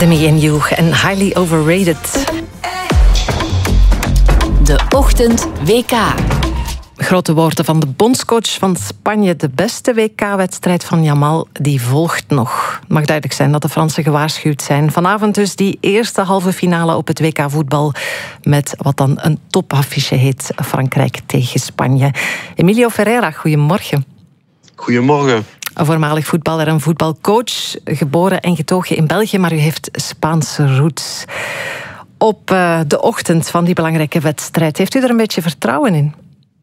De Me and You en Highly Overrated. De Ochtend WK. Grote woorden van de bondscoach van Spanje. De beste WK-wedstrijd van Yamal, die volgt nog. Het mag duidelijk zijn dat de Fransen gewaarschuwd zijn. Vanavond dus die eerste halve finale op het WK-voetbal met wat dan een topaffiche heet. Frankrijk tegen Spanje. Emilio Ferreira, goedemorgen. Goedemorgen. Een voormalig voetballer en voetbalcoach. Geboren en getogen in België, maar u heeft Spaanse roots. Op de ochtend van die belangrijke wedstrijd, heeft u er een beetje vertrouwen in?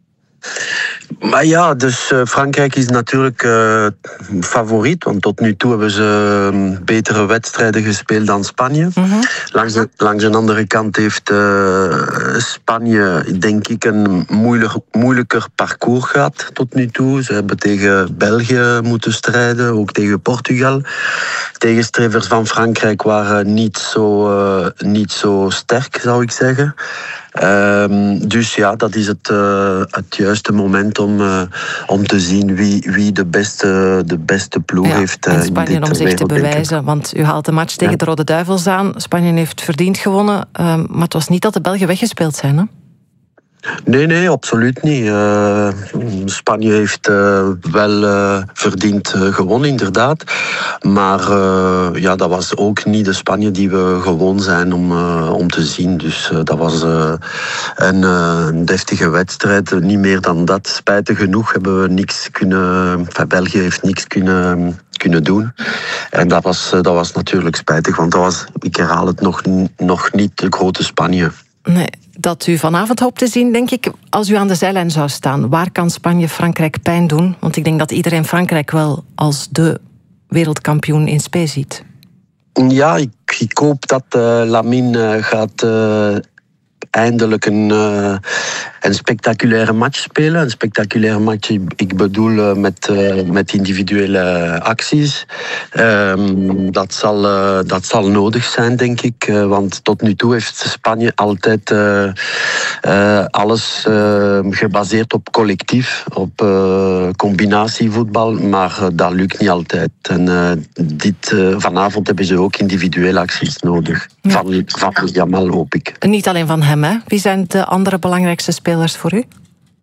Maar ja, dus Frankrijk is natuurlijk favoriet. Want tot nu toe hebben ze betere wedstrijden gespeeld dan Spanje. Mm-hmm. Langs een andere kant heeft Spanje, denk ik, een moeilijker parcours gehad tot nu toe. Ze hebben tegen België moeten strijden, ook tegen Portugal. Tegenstrevers van Frankrijk waren niet zo sterk, zou ik zeggen. Dus ja, dat is het juiste moment om te zien wie de beste ploeg heeft. En Spanje om zich te bewijzen. Want u haalt de match tegen de Rode Duivels aan. Spanje heeft verdiend gewonnen. Maar het was niet dat de Belgen weggespeeld zijn, hè? Nee, absoluut niet. Spanje heeft wel verdiend gewonnen, inderdaad. Maar ja, dat was ook niet de Spanje die we gewoon zijn om te zien. Dus dat was een deftige wedstrijd. Niet meer dan dat. Spijtig genoeg hebben we niks kunnen... België heeft niks kunnen doen. En dat was natuurlijk spijtig, want dat was, ik herhaal het, nog niet de grote Spanje. Nee, dat u vanavond hoopt te zien, denk ik, als u aan de zijlijn zou staan. Waar kan Spanje Frankrijk pijn doen? Want ik denk dat iedereen Frankrijk wel als de wereldkampioen in spe ziet. Ja, ik hoop dat Lamine gaat eindelijk een spectaculaire match spelen. Een spectaculaire match, ik bedoel met individuele acties. Dat zal nodig zijn, denk ik. Want tot nu toe heeft Spanje altijd alles gebaseerd op collectief, op combinatievoetbal. Maar dat lukt niet altijd. En vanavond hebben ze ook individuele acties nodig. Ja. Van Yamal, hoop ik. Niet alleen van hem, hè? Wie zijn de andere belangrijkste spelers voor u?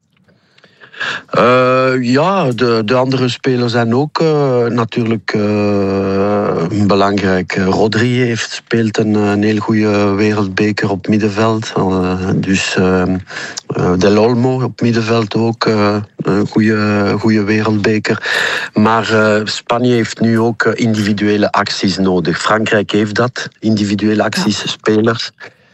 Ja, de andere spelers zijn ook natuurlijk belangrijk. Rodri speelt een heel goede wereldbeker op middenveld. Dus Del Olmo op middenveld ook een goede wereldbeker. Maar Spanje heeft nu ook individuele acties nodig. Frankrijk heeft dat, individuele acties, spelers.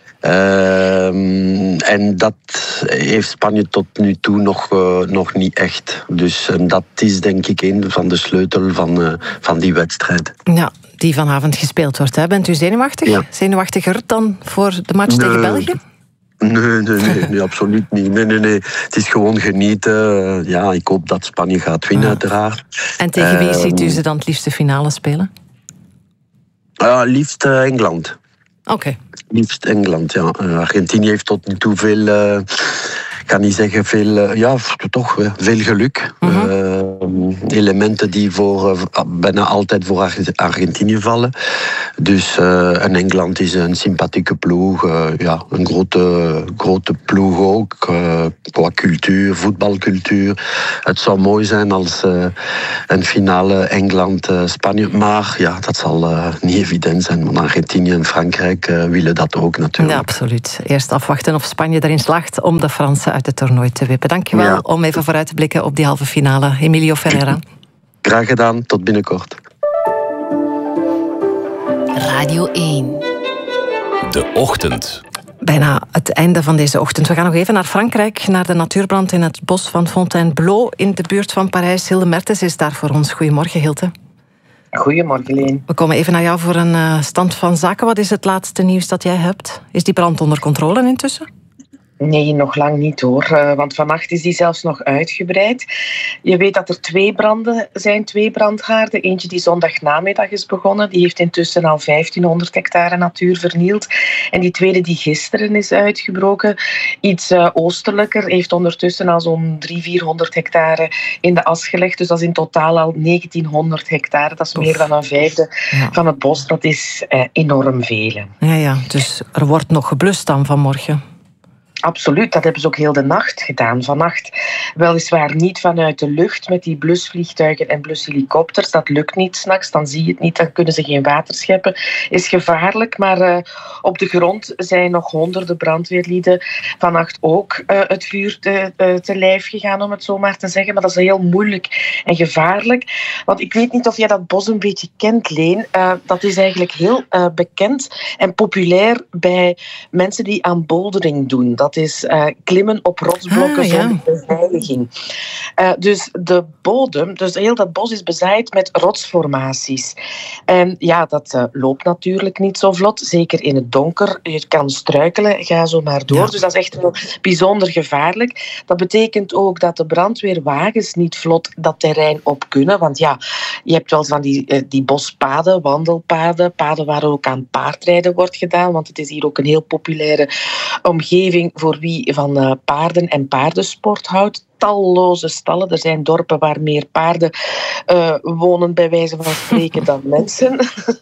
En dat heeft Spanje tot nu toe nog niet echt. Dus dat is denk ik een van de sleutel van die wedstrijd. Ja, die vanavond gespeeld wordt. Hè? Bent u zenuwachtig? Ja. Zenuwachtiger dan voor de match tegen België? Nee, absoluut niet. Nee. Het is gewoon genieten. Ja, ik hoop dat Spanje gaat winnen, uiteraard. En tegen wie ziet u ze dan het liefst de finale spelen? Liefst Engeland. Oké. Liefst Engeland, ja. Argentinië heeft tot nu toe veel... kan niet zeggen toch veel geluk. Mm-hmm. Elementen die bijna altijd voor Argentinië vallen. Dus en Engeland is een sympathieke ploeg. Een grote ploeg ook. Qua cultuur, voetbalcultuur. Het zou mooi zijn als een finale Engeland-Spanje. Maar ja, dat zal niet evident zijn. Want Argentinië en Frankrijk willen dat ook natuurlijk. Ja, absoluut. Eerst afwachten of Spanje erin slaagt om de Fransen uit het toernooi te wippen. Dankjewel om even vooruit te blikken op die halve finale. Emilio Ferreira. Graag gedaan, tot binnenkort. Radio 1. De Ochtend. Bijna het einde van deze ochtend. We gaan nog even naar Frankrijk, naar de natuurbrand in het bos van Fontainebleau in de buurt van Parijs. Hilde Mertens is daar voor ons. Goedemorgen, Hilde. Goedemorgen, Leen. We komen even naar jou voor een stand van zaken. Wat is het laatste nieuws dat jij hebt? Is die brand onder controle intussen? Nee, nog lang niet hoor. Want vannacht is die zelfs nog uitgebreid. Je weet dat er 2 branden zijn, 2 brandhaarden. Eentje die zondagnamiddag is begonnen. Die heeft intussen al 1500 hectare natuur vernield. En die tweede die gisteren is uitgebroken, iets oostelijker, heeft ondertussen al zo'n 300-400 hectare in de as gelegd. Dus dat is in totaal al 1900 hectare. Dat is meer dan een vijfde van het bos. Dat is enorm veel. Ja, dus er wordt nog geblust dan vanmorgen. Absoluut, dat hebben ze ook heel de nacht gedaan. Vannacht weliswaar niet vanuit de lucht met die blusvliegtuigen en blushelikopters. Dat lukt niet 's nachts, dan zie je het niet, dan kunnen ze geen water scheppen. Is gevaarlijk, maar op de grond zijn nog honderden brandweerlieden vannacht ook het vuur te lijf gegaan, om het zo maar te zeggen. Maar dat is heel moeilijk en gevaarlijk. Want ik weet niet of jij dat bos een beetje kent, Leen. Dat is eigenlijk heel bekend en populair bij mensen die aan bouldering doen. Dat is klimmen op rotsblokken zonder beveiliging. Dus de bodem, dus heel dat bos is bezaaid met rotsformaties. En ja, dat loopt natuurlijk niet zo vlot, zeker in het donker. Je kan struikelen, ga zo maar door. Ja. Dus dat is echt wel bijzonder gevaarlijk. Dat betekent ook dat de brandweerwagens niet vlot dat terrein op kunnen. Want ja, je hebt wel van die bospaden, wandelpaden, paden waar ook aan paardrijden wordt gedaan. Want het is hier ook een heel populaire omgeving voor wie van paarden en paardensport houdt. Talloze stallen. Er zijn dorpen waar meer paarden wonen, bij wijze van spreken, dan mensen.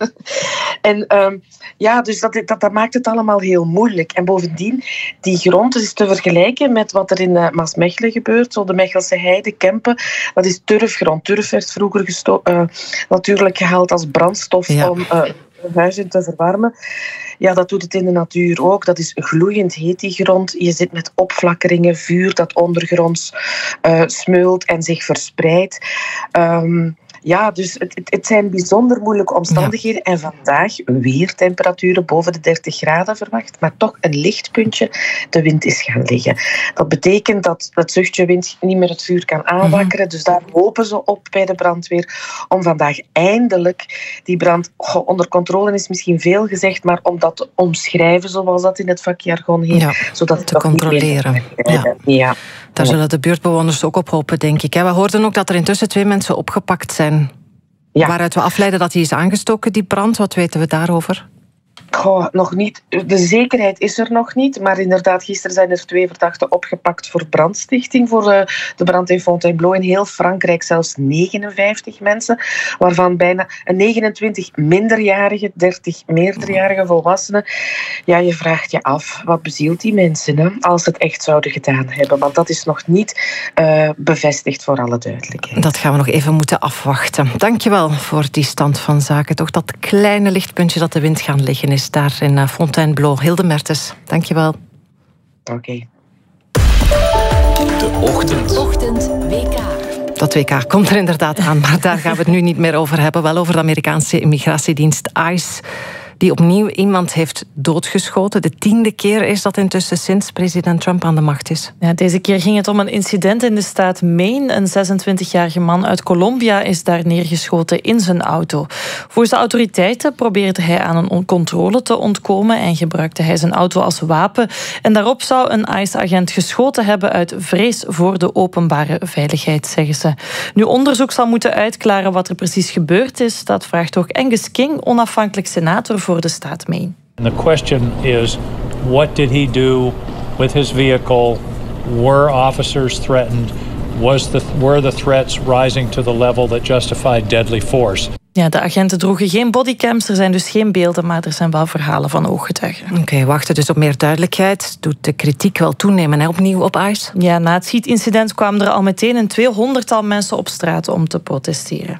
En dus dat maakt het allemaal heel moeilijk. En bovendien, die grond is te vergelijken met wat er in Maasmechelen gebeurt, zo de Mechelse Heide, Kempen. Dat is turfgrond. Turf werd vroeger natuurlijk gehaald als brandstof om huizen te verwarmen. Ja, dat doet het in de natuur ook. Dat is gloeiend heet, die grond. Je zit met opflakkeringen, vuur dat ondergronds smeult en zich verspreidt. Dus het zijn bijzonder moeilijke omstandigheden. Ja. En vandaag weer temperaturen boven de 30 graden verwacht. Maar toch een lichtpuntje. De wind is gaan liggen. Dat betekent dat het zuchtje wind niet meer het vuur kan aanwakkeren. Dus daar hopen ze op bij de brandweer. Om vandaag eindelijk die brand onder controle is misschien veel gezegd. Maar om dat te omschrijven, zoals dat in het vakjargon heet. Ja, zodat het te controleren. Ja. Daar zullen de buurtbewoners ook op hopen, denk ik. We hoorden ook dat er intussen 2 mensen opgepakt zijn. Ja. Waaruit we afleiden dat die is aangestoken, die brand. Wat weten we daarover? Nog niet. De zekerheid is er nog niet. Maar inderdaad, gisteren zijn er 2 verdachten opgepakt voor brandstichting. Voor de brand in Fontainebleau. In heel Frankrijk zelfs 59 mensen. Waarvan bijna 29 minderjarigen, 30 meerderjarige volwassenen. Ja, je vraagt je af, wat bezielt die mensen als ze het echt zouden gedaan hebben? Want dat is nog niet bevestigd, voor alle duidelijkheid. Dat gaan we nog even moeten afwachten. Dankjewel voor die stand van zaken. Toch dat kleine lichtpuntje dat de wind gaan liggen is daar in Fontainebleau. Hilde Mertens, dankjewel. Oké. De Ochtend WK. Dat WK komt er inderdaad aan, maar daar gaan we het nu niet meer over hebben. Wel over de Amerikaanse immigratiedienst ICE, die opnieuw iemand heeft doodgeschoten. De 10e keer is dat intussen sinds president Trump aan de macht is. Ja, deze keer ging het om een incident in de staat Maine. Een 26-jarige man uit Colombia is daar neergeschoten in zijn auto. Volgens de autoriteiten probeerde hij aan een controle te ontkomen en gebruikte hij zijn auto als wapen. En daarop zou een ICE-agent geschoten hebben uit vrees voor de openbare veiligheid, zeggen ze. Nu, onderzoek zal moeten uitklaren wat er precies gebeurd is. Dat vraagt ook Angus King, onafhankelijk senator voor de staat Maine. The question is, what did he do with his vehicle? Were officers threatened? Were the threats rising to the level that justified deadly force? Ja, de agenten droegen geen bodycams, er zijn dus geen beelden, maar er zijn wel verhalen van ooggetuigen. Oké, wachten dus op meer duidelijkheid. Doet de kritiek wel toenemen, opnieuw op ICE? Ja, na het schietincident kwamen er al meteen een 200-tal mensen op straat om te protesteren.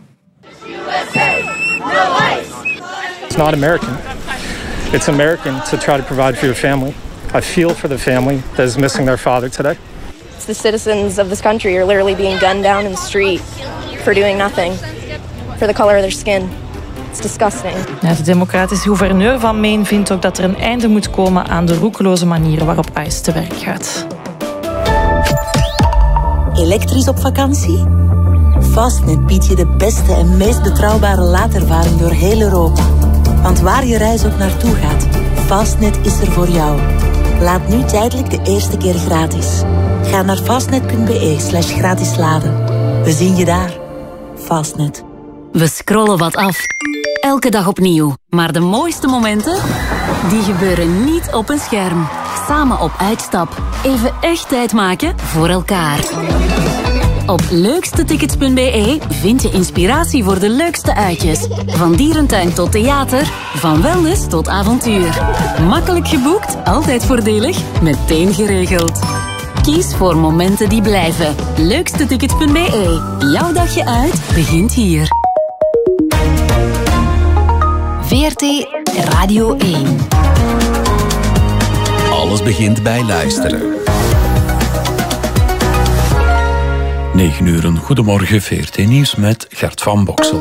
It's not American. It's American to try to provide for your family. I feel for the family that is missing their father today. It's the citizens of this country are literally being gunned down in the street for doing nothing, for the color of their skin. It's disgusting. Ja, de democratische gouverneur van Maine vindt ook dat er een einde moet komen aan de roekeloze manieren waarop ICE te werk gaat. Elektrisch op vakantie? Fastnet biedt je de beste en meest betrouwbare laadervaring door heel Europa. Want waar je reis ook naartoe gaat, Fastnet is er voor jou. Laat nu tijdelijk de eerste keer gratis. Ga naar fastnet.be/gratis laden. We zien je daar. Fastnet. We scrollen wat af. Elke dag opnieuw. Maar de mooiste momenten? Die gebeuren niet op een scherm. Samen op uitstap. Even echt tijd maken voor elkaar. Op leukstetickets.be vind je inspiratie voor de leukste uitjes. Van dierentuin tot theater, van wellness tot avontuur. Makkelijk geboekt, altijd voordelig, meteen geregeld. Kies voor momenten die blijven. Leukstetickets.be. Jouw dagje uit begint hier. VRT Radio 1. Alles begint bij luisteren. 9 uur, goedemorgen, VRT Nieuws met Gert van Boksel.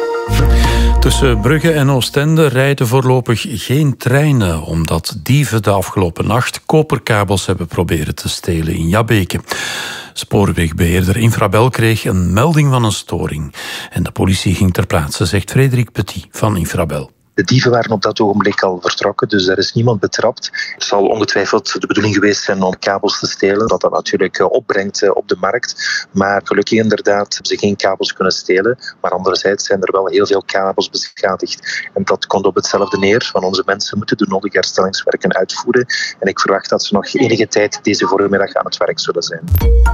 Tussen Brugge en Oostende rijden voorlopig geen treinen, omdat dieven de afgelopen nacht koperkabels hebben proberen te stelen in Jabbeke. Spoorwegbeheerder Infrabel kreeg een melding van een storing. En de politie ging ter plaatse, zegt Frederik Petit van Infrabel. De dieven waren op dat ogenblik al vertrokken, dus er is niemand betrapt. Het zal ongetwijfeld de bedoeling geweest zijn om kabels te stelen, dat natuurlijk opbrengt op de markt. Maar gelukkig inderdaad hebben ze geen kabels kunnen stelen. Maar anderzijds zijn er wel heel veel kabels beschadigd. En dat komt op hetzelfde neer, want onze mensen moeten de nodige herstellingswerken uitvoeren. En ik verwacht dat ze nog enige tijd deze voormiddag aan het werk zullen zijn.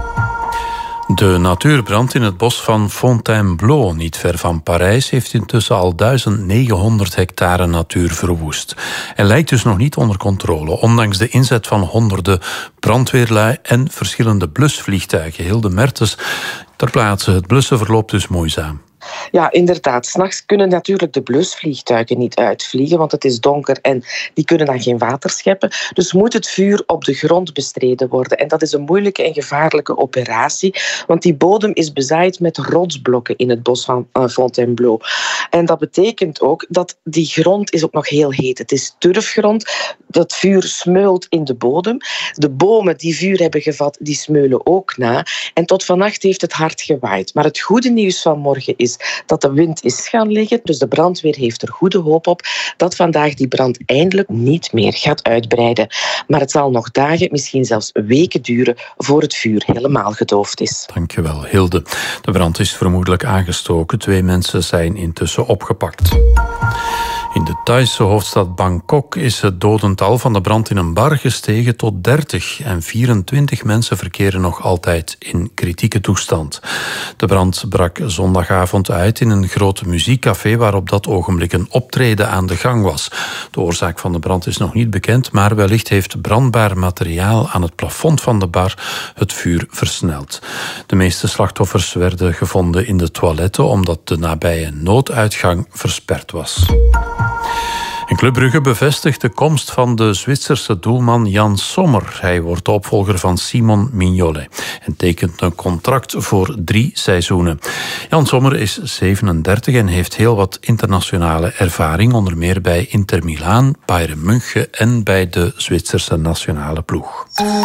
De natuurbrand in het bos van Fontainebleau, niet ver van Parijs, heeft intussen al 1900 hectare natuur verwoest. En lijkt dus nog niet onder controle, ondanks de inzet van honderden brandweerlui en verschillende blusvliegtuigen. Hilde Mertens ter plaatse. Het blussen verloopt dus moeizaam. Ja, inderdaad. 's Nachts kunnen natuurlijk de blusvliegtuigen niet uitvliegen, want het is donker en die kunnen dan geen water scheppen. Dus moet het vuur op de grond bestreden worden. En dat is een moeilijke en gevaarlijke operatie, want die bodem is bezaaid met rotsblokken in het bos van Fontainebleau. En dat betekent ook dat die grond is ook nog heel heet. Het is turfgrond. Dat vuur smeult in de bodem. De bomen die vuur hebben gevat, die smeulen ook na. En tot vannacht heeft het hard gewaaid. Maar het goede nieuws van morgen is dat de wind is gaan liggen. Dus de brandweer heeft er goede hoop op dat vandaag die brand eindelijk niet meer gaat uitbreiden. Maar het zal nog dagen, misschien zelfs weken duren voor het vuur helemaal gedoofd is. Dankjewel, Hilde. De brand is vermoedelijk aangestoken. 2 mensen zijn intussen opgepakt. In de Thaise hoofdstad Bangkok is het dodental van de brand in een bar gestegen tot 30 en 24 mensen verkeren nog altijd in kritieke toestand. De brand brak zondagavond uit in een groot muziekcafé waar op dat ogenblik een optreden aan de gang was. De oorzaak van de brand is nog niet bekend, maar wellicht heeft brandbaar materiaal aan het plafond van de bar het vuur versneld. De meeste slachtoffers werden gevonden in de toiletten omdat de nabije nooduitgang versperd was. En Club Brugge bevestigt de komst van de Zwitserse doelman Jan Sommer. Hij wordt de opvolger van Simon Mignolet en tekent een contract voor 3 seizoenen. Jan Sommer is 37 en heeft heel wat internationale ervaring, onder meer bij Inter Milaan, Bayern München en bij de Zwitserse nationale ploeg.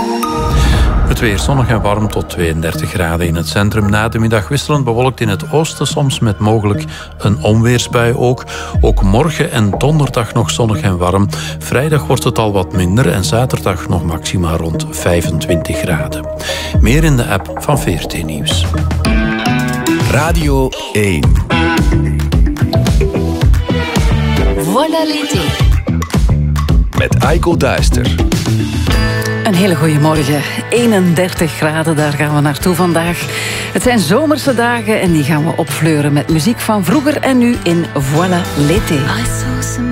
Het weer zonnig en warm tot 32 graden in het centrum. Na de middag wisselend bewolkt in het oosten, soms met mogelijk een onweersbui ook. Ook morgen en donderdag nog zonnig en warm. Vrijdag wordt het al wat minder en zaterdag nog maxima rond 25 graden. Meer in de app van VRT Nieuws. Radio 1. Voilà l'été. Met Aiko Duister. Een hele goede morgen. 31 graden, daar gaan we naartoe vandaag. Het zijn zomerse dagen en die gaan we opfleuren met muziek van vroeger en nu in Voilà l'été.